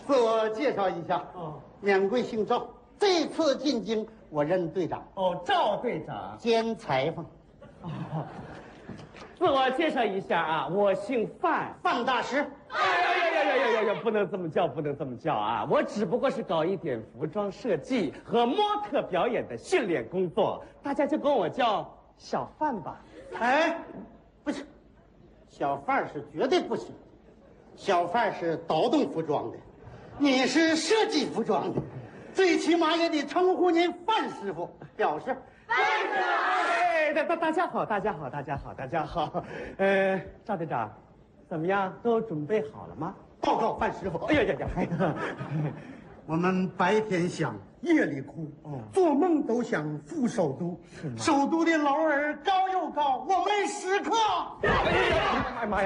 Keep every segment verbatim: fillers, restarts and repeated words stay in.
自我介绍一下， 哦， 免贵姓赵，这次进京我任队长， 哦，赵队长。 兼裁缝。 哦，自我介绍一下啊，我姓范。 范大师。 哎呀呀呀呀呀呀呀！不能这么叫，不能这么叫啊！我只不过是搞一点服装设计和模特表演的训练工作，大家就管我叫小范吧。 哎，不是，小范是绝对不行。小范是倒腾服装的，你是设计服装的，最起码也得称呼您范师傅，表示。 范师傅，哎，大大大家好，大家好，大家好，大家好。呃，赵队长，怎么样？都准备好了吗？ 报告范师傅。 哎呀呀呀！哎呀， 我们白天想，夜里哭， 哦做梦都想赴首都。 是吗？ 首都的楼儿高又高，我们时刻。 哎呀，哎呀妈呀！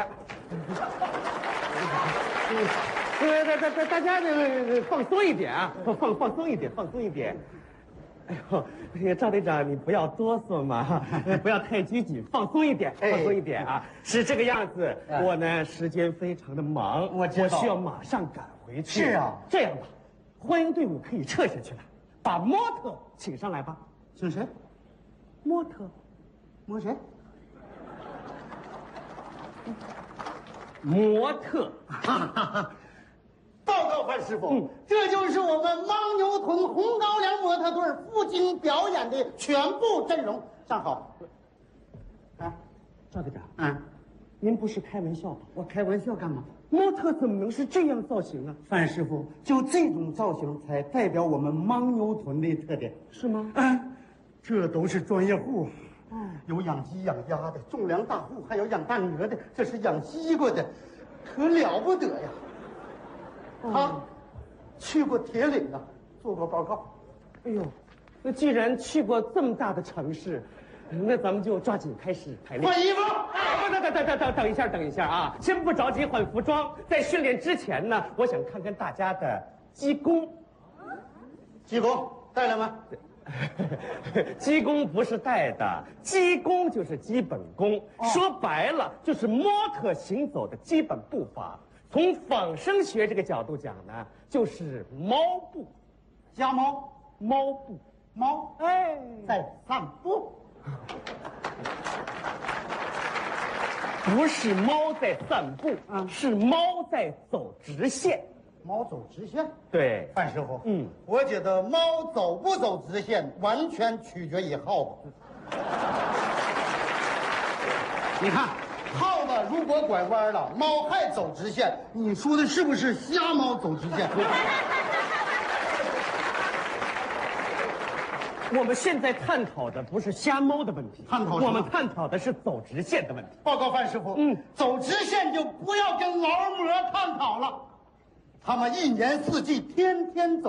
呃，大大大大家呃放松一点啊，放放松一点，放松一点。哎呦，这个赵队长，你不要哆嗦嘛，不要太拘谨，放松一点，放松一点啊。是这个样子，我呢时间非常的忙， 我知道我需要马上赶回去。 是啊， 这样吧，欢迎队伍可以撤下去了，把模特请上来吧。 请谁？ 模特， 摸谁？ 模特。 哈哈哈！报告范师傅， 嗯， 这就是我们牦牛屯红高粱模特队赴京表演的全部阵容，站好。啊， 赵队长， 嗯， 您不是开玩笑吧？ 我开玩笑干嘛？ 模特怎么能是这样造型啊？ 范师傅，就这种造型才代表我们牦牛屯的特点。 是吗？ 嗯，这都是专业户。 哦， 有养鸡养鸭的，种粮大户，还有养大鹅的，这是养西瓜的，可了不得呀！他去过铁岭啊，做过报告。 哎呦，那既然去过这么大的城市，那咱们就抓紧开始排练。 换衣服！ 哎，等等等等等等一下，等一下啊！先不着急换服装，在训练之前呢，我想看看大家的基功。 济公带了吗？ 基功不是带的，基功就是基本功，哦、说白了就是模特行走的基本步伐。从仿生学这个角度讲呢，就是猫步， 家猫， 猫步， 猫哎， 在散步， 不是猫在散步， 嗯， 是猫在走直线。 猫走直线？ 对， 范师傅， 嗯， 我觉得猫走不走直线完全取决于耗子。你看。耗子如果拐弯了，猫还走直线，你说的是不是瞎猫走直线？ 我们现在探讨的不是瞎猫的问题， 探讨什么？ 我们探讨的是走直线的问题。 报告范师傅， 嗯， 走直线就不要跟劳模探讨了，他们一年四季天天走。